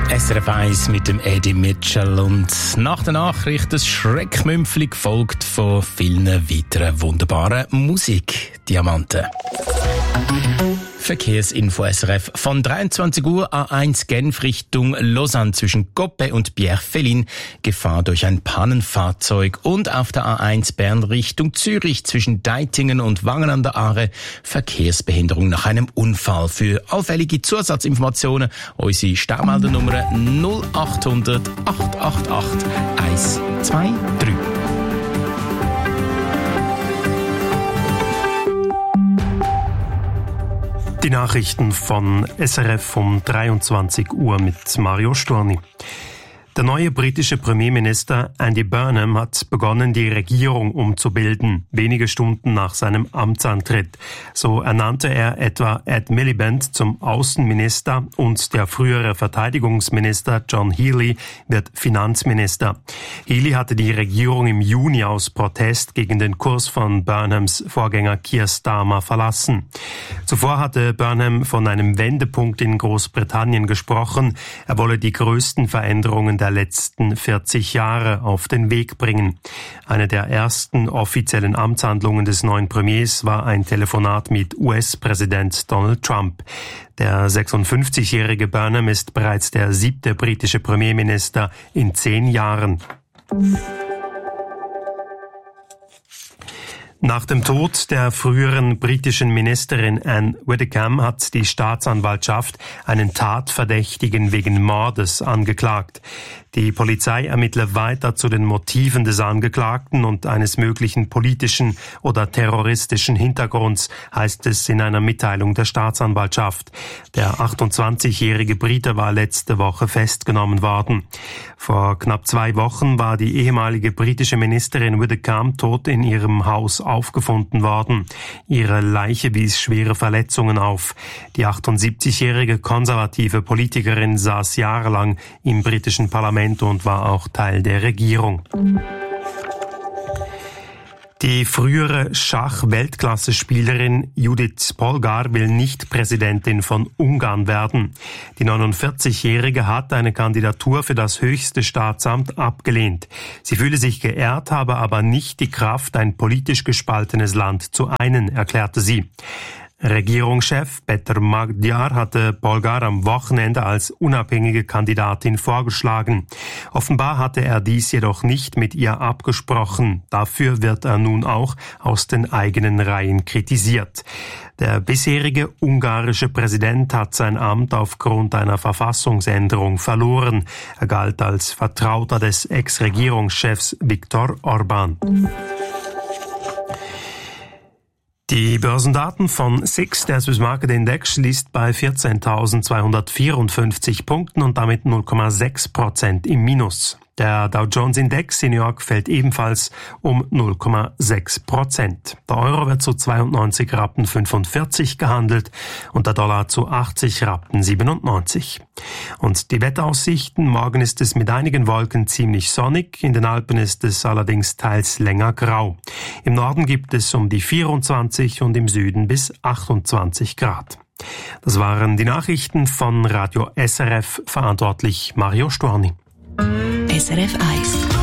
SRF 1 mit dem Eddie Mitchell und nach der Nachricht das Schreckmümpfli gefolgt von vielen weiteren wunderbaren Musikdiamanten. Verkehrsinfo SRF. Von 23 Uhr A1 Genf Richtung Lausanne zwischen Coppet und Pierre-Fellin. Gefahr durch ein Pannenfahrzeug. Und auf der A1 Bern Richtung Zürich zwischen Deitingen und Wangen an der Aare. Verkehrsbehinderung nach einem Unfall. Für allfällige Zusatzinformationen unsere Staumeldernummer 0800 888 123. Die Nachrichten von SRF um 23 Uhr mit Mario Storni. Der neue britische Premierminister Andy Burnham hat begonnen, die Regierung umzubilden, wenige Stunden nach seinem Amtsantritt. So ernannte er etwa Ed Miliband zum Außenminister und der frühere Verteidigungsminister John Healey wird Finanzminister. Healey hatte die Regierung im Juni aus Protest gegen den Kurs von Burnhams Vorgänger Keir Starmer verlassen. Zuvor hatte Burnham von einem Wendepunkt in Großbritannien gesprochen. Er wolle die größten Veränderungen der letzten 40 Jahre auf den Weg bringen. Eine der ersten offiziellen Amtshandlungen des neuen Premiers war ein Telefonat mit US-Präsident Donald Trump. Der 56-jährige Burnham ist bereits der 7. britische Premierminister in 10 Jahren. Nach dem Tod der früheren britischen Ministerin Anne Widdecombe hat die Staatsanwaltschaft einen Tatverdächtigen wegen Mordes angeklagt. Die Polizei ermittelt weiter zu den Motiven des Angeklagten und eines möglichen politischen oder terroristischen Hintergrunds, heißt es in einer Mitteilung der Staatsanwaltschaft. Der 28-jährige Brite war letzte Woche festgenommen worden. Vor knapp 2 Wochen war die ehemalige britische Ministerin Widdecombe tot in ihrem Haus aufgefunden worden. Ihre Leiche wies schwere Verletzungen auf. Die 78-jährige konservative Politikerin saß jahrelang im britischen Parlament und war auch Teil der Regierung. Die frühere Schach-Weltklasse-Spielerin Judith Polgar will nicht Präsidentin von Ungarn werden. Die 49-Jährige hat eine Kandidatur für das höchste Staatsamt abgelehnt. Sie fühle sich geehrt, habe aber nicht die Kraft, ein politisch gespaltenes Land zu einen, erklärte sie. Regierungschef Peter Magyar hatte Polgar am Wochenende als unabhängige Kandidatin vorgeschlagen. Offenbar hatte er dies jedoch nicht mit ihr abgesprochen. Dafür wird er nun auch aus den eigenen Reihen kritisiert. Der bisherige ungarische Präsident hat sein Amt aufgrund einer Verfassungsänderung verloren. Er galt als Vertrauter des Ex-Regierungschefs Viktor Orbán. Die Börsendaten von SIX, der Swiss Market Index, schließt bei 14.254 Punkten und damit 0,6% im Minus. Der Dow Jones Index in New York fällt ebenfalls um 0,6%. Der Euro wird zu 92,45 Rappen gehandelt und der Dollar zu 80,97 Rappen. Und die Wetteraussichten: Morgen ist es mit einigen Wolken ziemlich sonnig, in den Alpen ist es allerdings teils länger grau. Im Norden gibt es um die 24 und im Süden bis 28 Grad. Das waren die Nachrichten von Radio SRF, verantwortlich Mario Storni. SRF 1